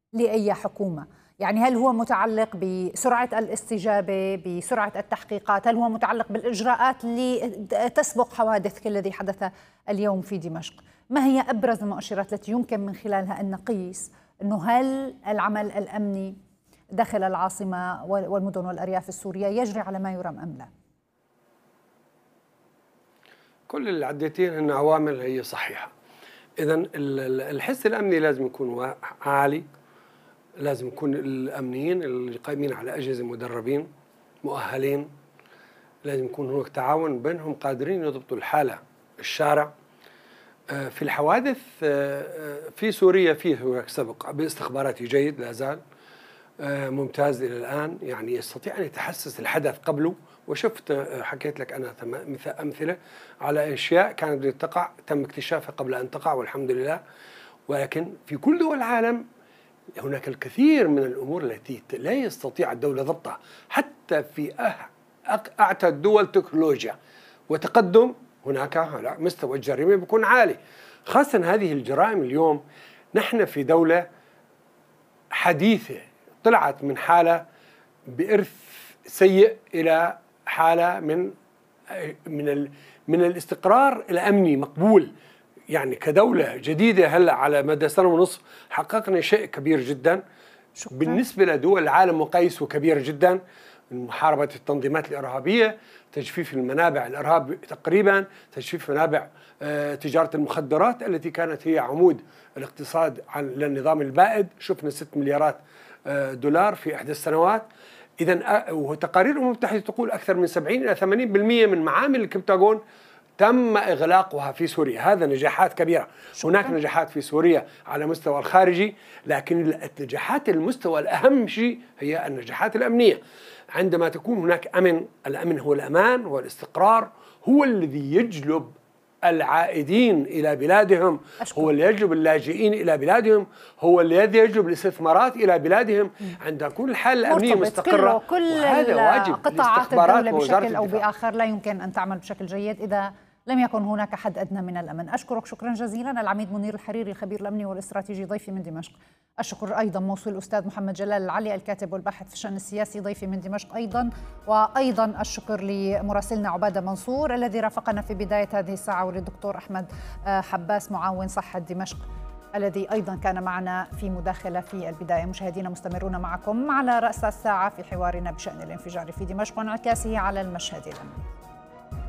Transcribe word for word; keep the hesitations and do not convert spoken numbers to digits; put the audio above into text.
لأي حكومة؟ يعني هل هو متعلق بسرعة الاستجابة، بسرعة التحقيقات؟ هل هو متعلق بالإجراءات اللي تسبق حوادث كالذي حدث اليوم في دمشق؟ ما هي أبرز المؤشرات التي يمكن من خلالها أن نقيس أنه هل العمل الأمني داخل العاصمة والمدن والأرياف السورية يجري على ما يرام أم لا؟ كل اللي عديتين هن عوامل هي صحيحة. إذن الحس الأمني لازم يكون عالي، لازم يكون الأمنيين اللي قائمين على أجهزة مدربين مؤهلين، لازم يكون هناك تعاون بينهم قادرين يضبطوا الحالة الشارع. في الحوادث في سوريا فيه هناك سبق باستخباراتي جيد لا زال ممتاز إلى الآن، يعني يستطيع أن يتحسس الحدث قبله. وشفت حكيت لك أنا أمثلة على أشياء كانت تقع تم اكتشافها قبل أن تقع والحمد لله. ولكن في كل دول العالم هناك الكثير من الأمور التي لا يستطيع الدولة ضبطها، حتى في أعتى الدول تكنولوجيا وتقدم هناك مستوى الجريمة بيكون عالي، خاصة هذه الجرائم. اليوم نحن في دولة حديثة طلعت من حالة بإرث سيء إلى حالة من من من الاستقرار الأمني مقبول. يعني كدولة جديدة هلا على مدى سنة ونصف حققنا شيء كبير جدا. شكرا. بالنسبة لدول العالم مقايسه كبير جدا، محاربة التنظيمات الإرهابية، تجفيف المنابع الإرهاب تقريبا، تجفيف منابع تجارة المخدرات التي كانت هي عمود الاقتصاد للنظام البائد، شفنا ستة مليارات دولار في إحدى السنوات. إذا وتقارير الأمم المتحدة تقول أكثر من سبعين إلى ثمانين بالمئة من معامل الكبتاغون تم إغلاقها في سوريا. هذا نجاحات كبيرة. شكرا. هناك نجاحات في سوريا على مستوى الخارجي، لكن النجاحات المستوى الأهم شيء هي النجاحات الأمنية. عندما تكون هناك أمن، الأمن هو الأمان والاستقرار، هو الذي يجلب العائدين إلى بلادهم، أشكر. هو اللي يجلب اللاجئين إلى بلادهم، هو الذي يجلب الاستثمارات إلى بلادهم. عند كل الحالة الأمنية مستقرة، كل وهذا واجب قطاعات الدولة بشكل أو بآخر لا يمكن أن تعمل بشكل جيد إذا لم يكن هناك حد أدنى من الأمن. أشكرك شكرا جزيلا العميد منير الحريري الخبير الأمني والاستراتيجي ضيفي من دمشق. الشكر أيضا موصول الأستاذ محمد جلال العلي الكاتب والباحث في الشأن السياسي ضيفي من دمشق أيضا. وأيضا الشكر لمراسلنا عبادة منصور الذي رافقنا في بداية هذه الساعة، وللدكتور أحمد حباس معاون صحة دمشق الذي أيضا كان معنا في مداخلة في البداية. مشاهدينا مستمرون معكم على رأس الساعة في حوارنا بشأن الانفجار في دمشق وانعكاسه على المشهد الأمني.